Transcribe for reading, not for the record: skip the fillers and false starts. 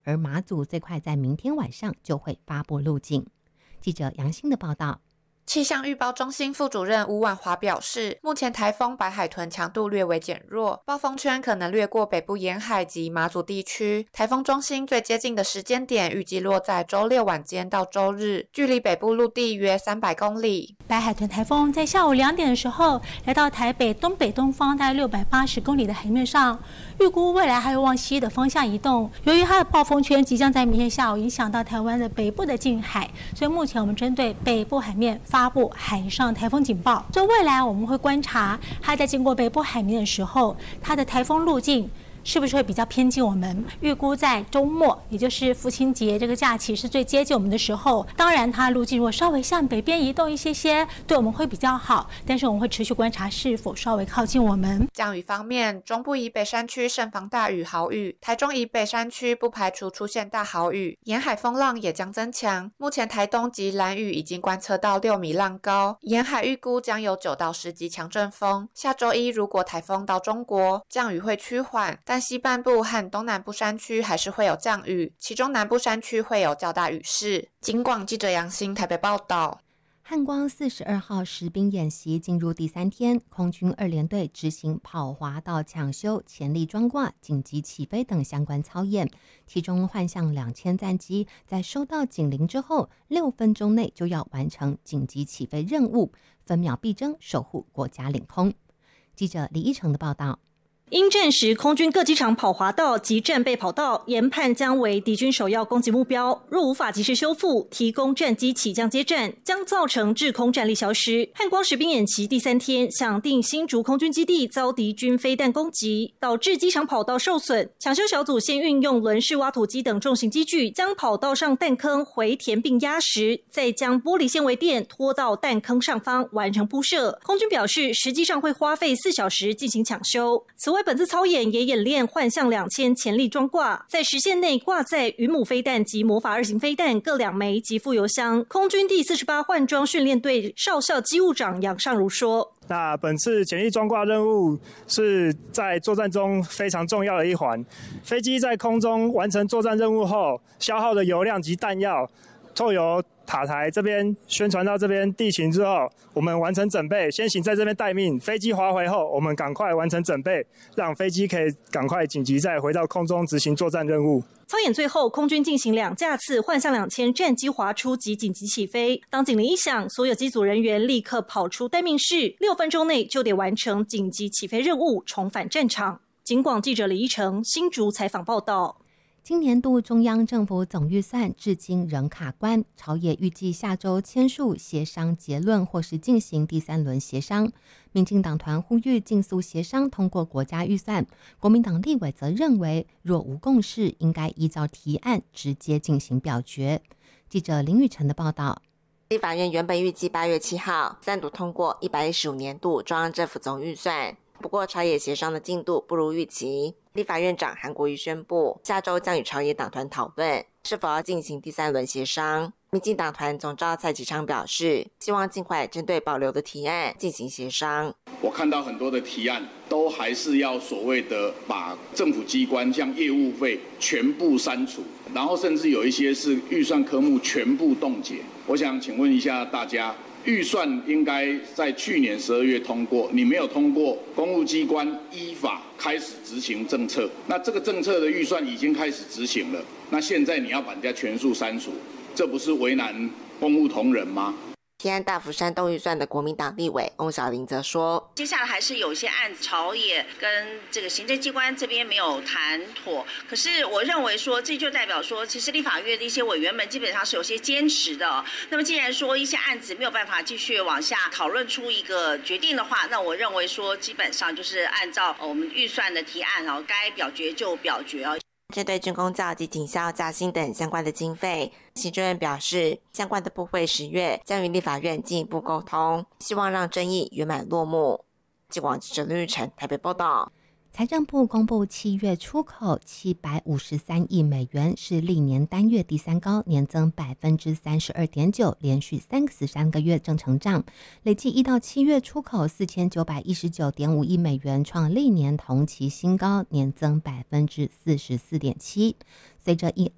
而马祖最快在明天晚上就会发布路径。记者杨欣的报道。 气象预报中心副主任吴婉华表示，目前台风白海豚强度略微减弱，暴风圈可能掠过北部沿海及马祖地区。台风中心最接近的时间点预计落在周六晚间到周日，距离北部陆地约300公里。 白海豚台风在下午2点的时候来到台北东北东方大概680公里的海面上，预估未来还会往西的方向移动。由于它的暴风圈即将在明天下午影响到台湾的北部的近海，所以目前我们针对北部海面发布海上台风警报。所以未来我们会观察它在经过北部海面的时候，它的台风路径是不是会比较偏近我们？预估在周末，也就是父亲节这个假期是最接近我们的时候。当然，它路径如果稍微向北边移动一些，对我们会比较好。但是我们会持续观察是否稍微靠近我们。 降雨方面，中部以北山区慎防大雨豪雨，台中以北山区不排除出现大豪雨，沿海风浪也将增强。目前台东及兰屿已经观测到6米浪高，沿海预估将有9到10级强阵风。下周一如果台风到中国，降雨会趋缓。但西半部和东南部山区还是会有降雨，其中南部山区会有较大雨势。警广记者杨欣台北报道。 汉光42号实兵演习进入第3天，空军2联队执行跑滑道抢修、潜力装挂、紧急起飞等相关操演，其中幻象2000战机在收到警铃之后6分钟内就要完成紧急起飞任务，分秒必争，守护国家领空。记者李一成的报道。 因证实空军各机场跑滑道及战备跑道研判将为敌军首要攻击目标，若无法及时修复，提供战机起降接战，将造成制空战力消失。汉光实兵演习第3天，响定新竹空军基地遭敌军飞弹攻击，导致机场跑道受损。抢修小组先运用轮式挖土机等重型机具，将跑道上弹坑回填并压实，再将玻璃纤维垫拖到弹坑上方完成铺设。空军表示，实际上会花费4小时进行抢修。此外，本次操演也演练幻象2000潜力装挂，在实线内挂载云母飞弹及魔法2型飞弹各2枚及副油箱。空军第48换装训练队少校机务长杨尚如说：“ 那本次潜力装挂任务是在作战中非常重要的一环。飞机在空中完成作战任务后，消耗的油量及弹药，透由塔台这边宣传到这边地勤之后，我们完成整备，先行在这边待命。飞机滑回后，我们赶快完成整备，让飞机可以赶快紧急再回到空中执行作战任务。” 操演最后，空军进行2架次幻象2000战机滑出及紧急起飞。当警铃一响，所有机组人员立刻跑出待命室，6分钟内就得完成紧急起飞任务，重返战场。警广记者李一成新竹采访报道。 今年度中央政府总预算至今仍卡关，朝野预计下周签署协商结论或是进行第3轮协商。民进党团呼吁尽速协商通过国家预算，国民党立委则认为若无共识，应该依照提案直接进行表决。记者林雨晨的报道。 立法院原本预计8月7号3读通过115年度中央政府总预算，不过朝野协商的进度不如预期。立法院长韩国瑜宣布，下周将与朝野党团讨论是否要进行第3轮协商。民进党团总召蔡其昌表示，希望尽快针对保留的提案进行协商。 我看到很多的提案都还是要所谓的把政府机关像业务费全部删除，然后甚至有一些是预算科目全部冻结。我想请问一下大家，预算应该在去年12月通过，你没有通过，公务机关依法开始执行政策，那这个政策的预算已经开始执行了，那现在你要把人家全数删除，这不是为难公务同仁吗？ 提案大幅煽动预算的国民党立委翁小玲则说， 接下来还是有一些案朝野跟这个行政机关这边没有谈妥，可是我认为说这就代表说其实立法院的一些委员们基本上是有些坚持的。那么既然说一些案子没有办法继续往下讨论出一个决定的话，那我认为说基本上就是按照我们预算的提案该表决就表决。 针对军公教及警校加薪等相关的经费，行政院表示，相关的部会10月将与立法院进一步沟通，希望让争议圆满落幕。警广记者林玉成台北报道。 财政部公布7月出口753亿美元，是历年单月第3高，年增32.9%，连续33个月正成长。累计1到7月出口4919.5亿美元，创历年同期新高，年增44.7%。随着